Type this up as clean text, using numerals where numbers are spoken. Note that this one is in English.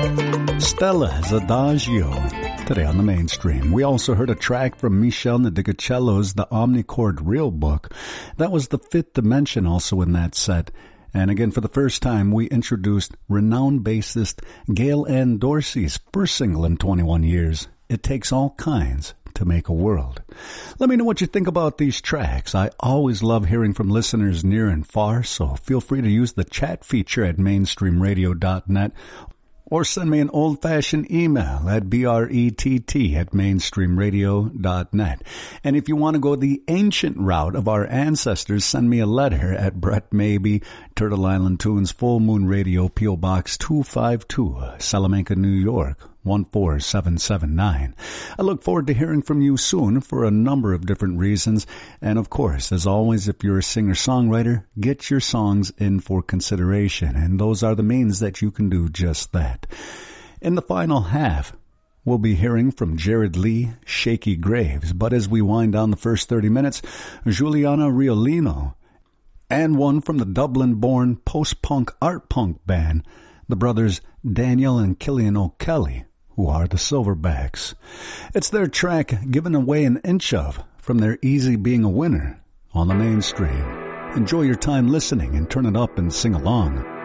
Stella's Adagio, today on the mainstream. We also heard a track from Michel Nadigacello's The Omnichord Real Book. That was the Fifth Dimension also in that set. And again, for the first time, we introduced renowned bassist Gail Ann Dorsey's first single in 21 years, It Takes All Kinds to Make a World. Let me know what you think about these tracks. I always love hearing from listeners near and far, so feel free to use the chat feature at mainstreamradio.net or send me an old-fashioned email at brett@mainstreamradio.net. And if you want to go the ancient route of our ancestors, send me a letter at Brett Maybe, Turtle Island Tunes, Full Moon Radio, P.O. Box 252, Salamanca, New York, 14779. I look forward to hearing from you soon for a number of different reasons. And of course, as always, if you're a singer-songwriter, get your songs in for consideration. And those are the means that you can do just that. In the final half, we'll be hearing from Jared Lee, Shaky Graves. But as we wind down the first 30 minutes, Juliana Riolino, and one from the Dublin-born post-punk art punk band, the brothers Daniel and Killian O'Kelly, who are the Silverbacks. It's their track Given Away an Inch Of from their Easy Being a Winner on the mainstream. Enjoy your time listening and turn it up and sing along.